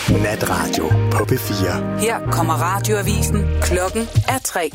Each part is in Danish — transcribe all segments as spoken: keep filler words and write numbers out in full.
Natradio på P fire. Her kommer radioavisen. Klokken er tre.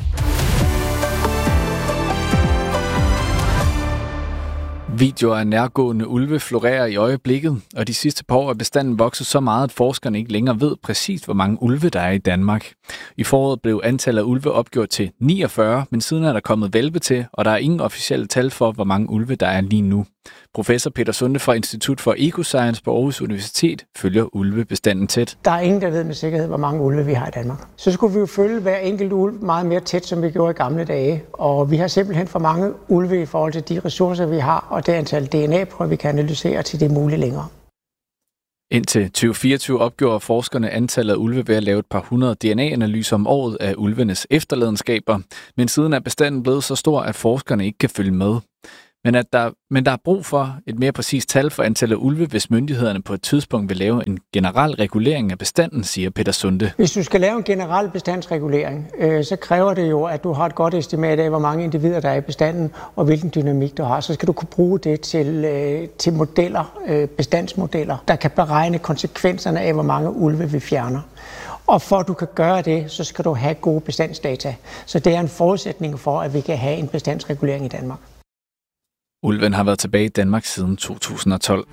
Videoer af nærgående ulve florerer i øjeblikket, og de sidste par år er bestanden vokset så meget, at forskerne ikke længere ved præcis, hvor mange ulve der er i Danmark. I foråret blev antallet af ulve opgjort til niogfyrre, men siden er der kommet hvalpe til, og der er ingen officielle tal for, hvor mange ulve der er lige nu. Professor Peter Sunde fra Institut for Ecoscience på Aarhus Universitet følger ulvebestanden tæt. Der er ingen, der ved med sikkerhed, hvor mange ulve vi har i Danmark. Så skulle vi jo følge hver enkelt ulv meget mere tæt, som vi gjorde i gamle dage. Og vi har simpelthen for mange ulve i forhold til de ressourcer, vi har, og det antal D N A-prøver, vi kan analysere til det er muligt længere. Indtil tyve fireogtyve opgjorde forskerne antallet af ulve ved at lave et par hundrede D N A-analyser om året af ulvenes efterladenskaber, men siden er bestanden blevet så stor, at forskerne ikke kan følge med. Men, at der, men der er brug for et mere præcist tal for antallet af ulve, hvis myndighederne på et tidspunkt vil lave en generel regulering af bestanden, siger Peter Sunde. Hvis du skal lave en generel bestandsregulering, øh, så kræver det jo, at du har et godt estimat af, hvor mange individer der er i bestanden, og hvilken dynamik du har. Så skal du kunne bruge det til, øh, til modeller, øh, bestandsmodeller, der kan beregne konsekvenserne af, hvor mange ulve vi fjerner. Og for at du kan gøre det, så skal du have gode bestandsdata. Så det er en forudsætning for, at vi kan have en bestandsregulering i Danmark. Ulven har været tilbage i Danmark siden to tusind og tolv.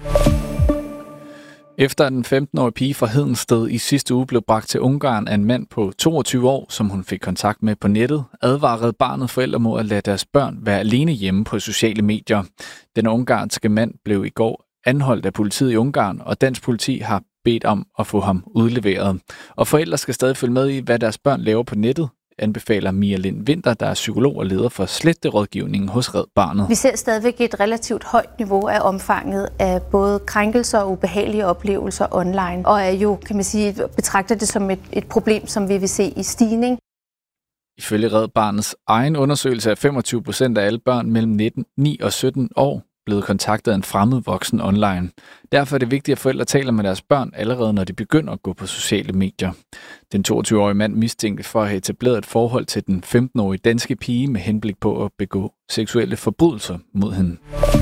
Efter at den femten-årige pige fra Hedensted i sidste uge blev bragt til Ungarn af en mand på toogtyve år, som hun fik kontakt med på nettet, advarede barnet forældre mod at lade deres børn være alene hjemme på sociale medier. Den ungarske mand blev i går anholdt af politiet i Ungarn, og dansk politi har bedt om at få ham udleveret. Og forældre skal stadig følge med i, hvad deres børn laver på nettet, anbefaler Mia Lind Vinter, der er psykolog og leder for sletterådgivningen hos Red Barnet. Vi ser stadigvæk et relativt højt niveau af omfanget af både krænkelser og ubehagelige oplevelser online, og er jo, kan man sige, betragter det som et, et problem, som vi vil se i stigning. Ifølge Red Barnets egen undersøgelse er femogtyve procent af alle børn mellem nitten, ni og sytten år blevet kontaktet af en fremmed voksen online. Derfor er det vigtigt, at forældre taler med deres børn allerede, når de begynder at gå på sociale medier. Den toogtyve-årige mand mistænkte for at have etableret et forhold til den femten-årige danske pige med henblik på at begå seksuelle forbrydelser mod hende.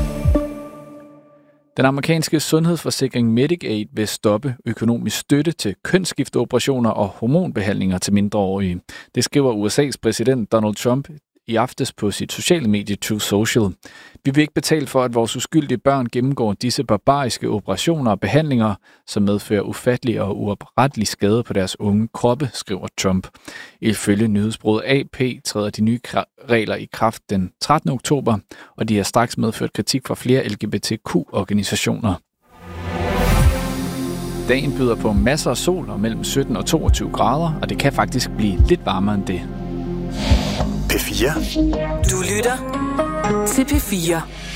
Den amerikanske sundhedsforsikring Medicaid vil stoppe økonomisk støtte til kønsskifteoperationer og hormonbehandlinger til mindreårige. Det skriver U S A's præsident Donald Trump i aftes på sit sociale medie Truth Social. Vi vil ikke betale for, at vores uskyldige børn gennemgår disse barbariske operationer og behandlinger, som medfører ufattelige og uoprettelig skade på deres unge kroppe, skriver Trump. Ifølge nyhedsbureauet A P træder de nye regler i kraft den trettende oktober, og de har straks medført kritik fra flere L G B T Q-organisationer. Dagen byder på masser af sol og mellem sytten og toogtyve grader, og det kan faktisk blive lidt varmere end det. P fire. Du lytter til P fire.